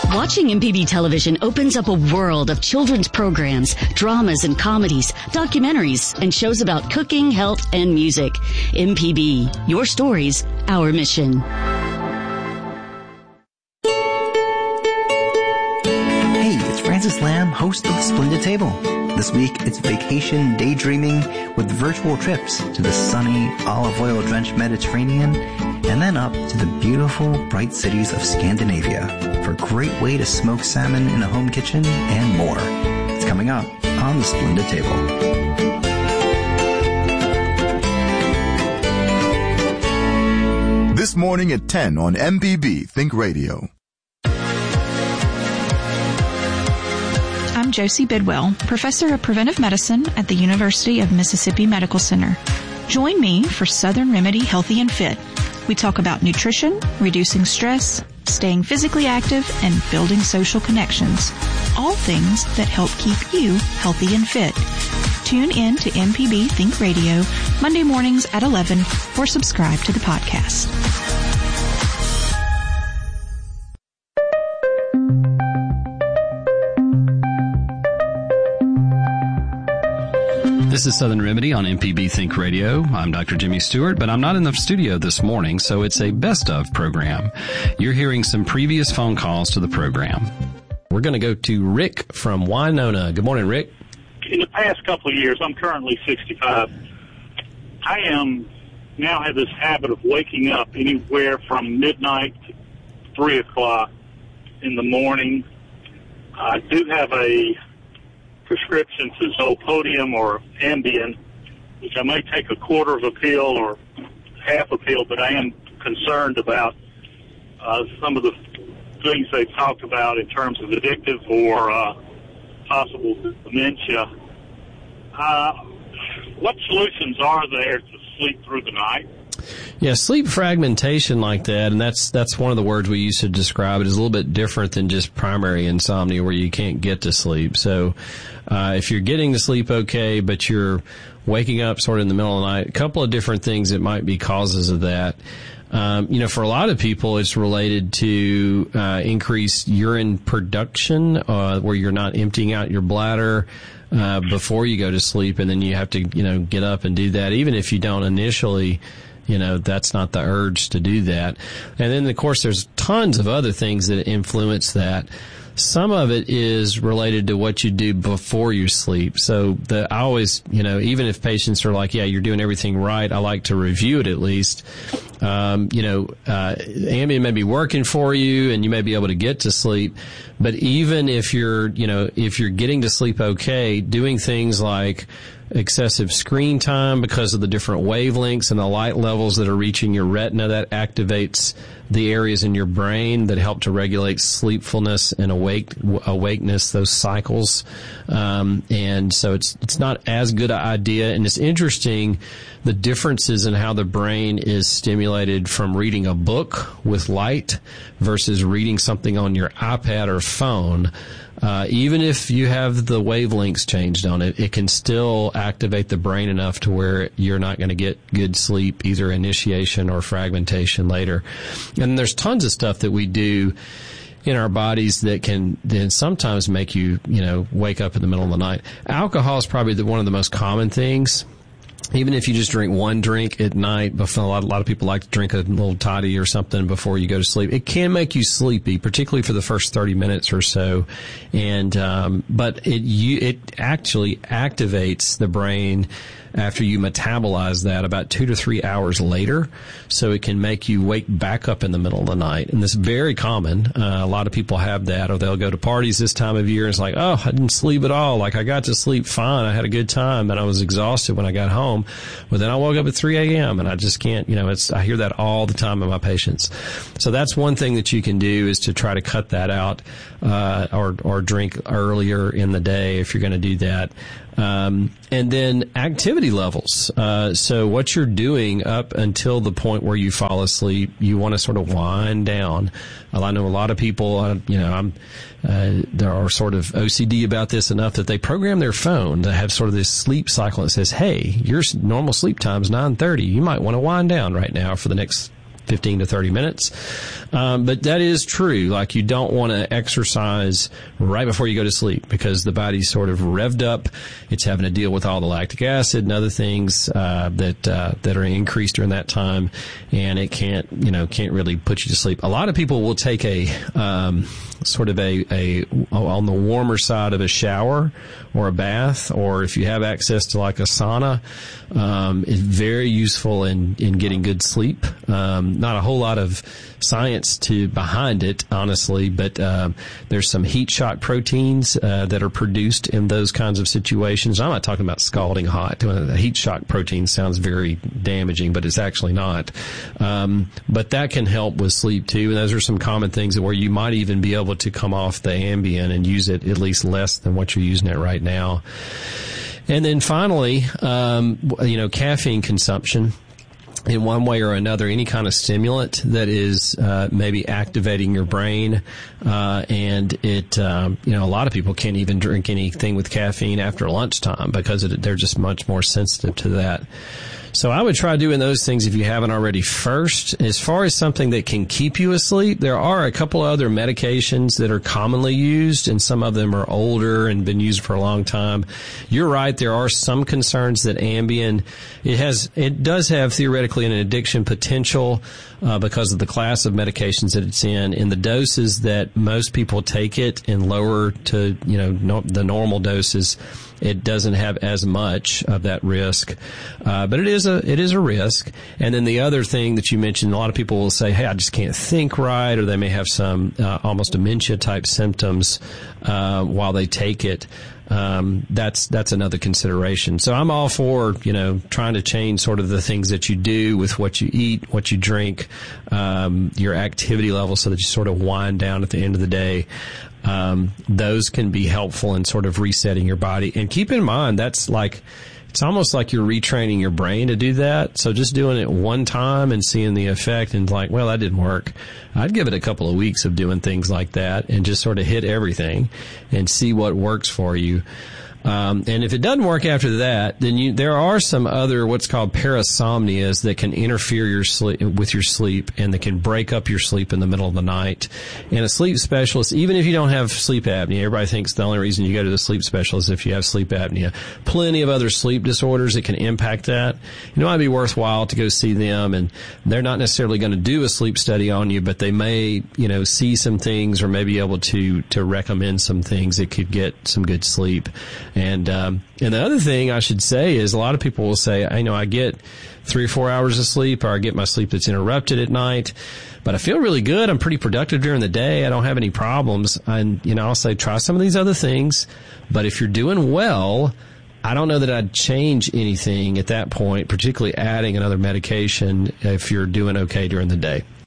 Watching MPB television opens up a world of children's programs, dramas and comedies, documentaries, and shows about cooking, health, and music. MPB, your stories, our mission. Hey, it's Francis Lamb, host of The Splendid Table. This week, it's vacation daydreaming with virtual trips to the sunny, olive oil-drenched Mediterranean and then up to the beautiful, bright cities of Scandinavia for a great way to smoke salmon in a home kitchen and more. It's coming up on The Splendid Table. This morning at 10 on MPB Think Radio. I'm Josie Bidwell, Professor of Preventive Medicine at the University of Mississippi Medical Center. Join me for Southern Remedy Healthy and Fit. We talk about nutrition, reducing stress, staying physically active, and building social connections. All things that help keep you healthy and fit. Tune in to MPB Think Radio Monday mornings at 11 or subscribe to the podcast. This is Southern Remedy on MPB Think Radio. I'm Dr. Jimmy Stewart, but I'm not in the studio this morning, so it's a best of program. You're hearing some previous phone calls to the program. We're going to go to Rick from Winona. Good morning, Rick. In the past couple of years, I'm currently 65. I now have this habit of waking up anywhere from midnight to 3 o'clock in the morning. I do have a prescription to Zolpodium or Ambien, which I may take a quarter of a pill or half a pill, but I am concerned about some of the things they've talked about in terms of addictive or possible dementia. What solutions are there to sleep through the night? Yeah, sleep fragmentation like that, and that's one of the words we use to describe it, is a little bit different than just primary insomnia where you can't get to sleep. So if you're getting to sleep okay, but you're waking up sort of in the middle of the night, a couple of different things that might be causes of that. For a lot of people, it's related to increased urine production, where you're not emptying out your bladder before you go to sleep, and then you have to, get up and do that, even if you don't initially. That's not the urge to do that. And then, of course, there's tons of other things that influence that. Some of it is related to what you do before you sleep. So I always, even if patients are like, yeah, you're doing everything right, I like to review it at least. Ambien may be working for you and you may be able to get to sleep. But even if you're getting to sleep okay, doing things like excessive screen time because of the different wavelengths and the light levels that are reaching your retina, that activates the areas in your brain that help to regulate sleepfulness and awakeness, those cycles. And so it's not as good an idea. And it's interesting, the differences in how the brain is stimulated from reading a book with light versus reading something on your iPad or phone. Even if you have the wavelengths changed on it, it can still activate the brain enough to where you're not going to get good sleep, either initiation or fragmentation later. And there's tons of stuff that we do in our bodies that can then sometimes make you, wake up in the middle of the night. Alcohol is probably one of the most common things. Even if you just drink one drink at night, but a lot of people like to drink a little toddy or something before you go to sleep. It can make you sleepy, particularly for the first 30 minutes or so. And, but it actually activates the brain after you metabolize that about 2 to 3 hours later. So it can make you wake back up in the middle of the night. And this is very common. A lot of people have that, or they'll go to parties this time of year and it's like, oh, I didn't sleep at all. Like I got to sleep fine. I had a good time and I was exhausted when I got home. But then I woke up at 3 a.m. and I just can't, I hear that all the time in my patients. So that's one thing that you can do, is to try to cut that out, or drink earlier in the day if you're going to do that. And then activity levels. So what you're doing up until the point where you fall asleep, you want to sort of wind down. I know a lot of people, there are sort of OCD about this enough that they program their phone to have sort of this sleep cycle that says, hey, your normal sleep time is 9:30. You might want to wind down right now for the next 15 to 30 minutes. But that is true. Like, you don't want to exercise right before you go to sleep because the body's sort of revved up. It's having to deal with all the lactic acid and other things that are increased during that time, and it can't really put you to sleep. A lot of people will take a sort of a on the warmer side of a shower or a bath, or if you have access to like a sauna, it's very useful in getting good sleep. Not a whole lot of science behind it, honestly, but there's some heat shock proteins that are produced in those kinds of situations. I'm not talking about scalding hot. The heat shock protein sounds very damaging, but it's actually not. But that can help with sleep too, and those are some common things where you might even be able to come off the Ambien and use it at least less than what you're using it right now. And then finally, caffeine consumption. In one way or another, any kind of stimulant that is maybe activating your brain, and it, a lot of people can't even drink anything with caffeine after lunchtime because they're just much more sensitive to that. So I would try doing those things if you haven't already first. As far as something that can keep you asleep, there are a couple of other medications that are commonly used, and some of them are older and been used for a long time. You're right, there are some concerns that Ambien, it does have theoretically an addiction potential because of the class of medications that it's in the doses that most people take it in lower to, the normal doses. It doesn't have as much of that risk, but it is a risk. And then the other thing that you mentioned, a lot of people will say, "Hey, I just can't think right," or they may have some almost dementia type symptoms while they take it. That's another consideration. So I'm all for trying to change sort of the things that you do with what you eat, what you drink, your activity level, so that you sort of wind down at the end of the day. Those can be helpful in sort of resetting your body. And keep in mind, it's almost like you're retraining your brain to do that. So just doing it one time and seeing the effect and well, that didn't work. I'd give it a couple of weeks of doing things like that and just sort of hit everything and see what works for you. And if it doesn't work after that, then there are some other what's called parasomnias that can interfere with your sleep, and that can break up your sleep in the middle of the night. And a sleep specialist, even if you don't have sleep apnea, everybody thinks the only reason you go to the sleep specialist is if you have sleep apnea. Plenty of other sleep disorders that can impact that. It might be worthwhile to go see them, and they're not necessarily going to do a sleep study on you, but they may, see some things or may be able to recommend some things that could get some good sleep. And the other thing I should say is a lot of people will say, I get 3 or 4 hours of sleep, or I get my sleep that's interrupted at night, but I feel really good. I'm pretty productive during the day. I don't have any problems. And, I'll say, try some of these other things. But if you're doing well, I don't know that I'd change anything at that point, particularly adding another medication if you're doing okay during the day.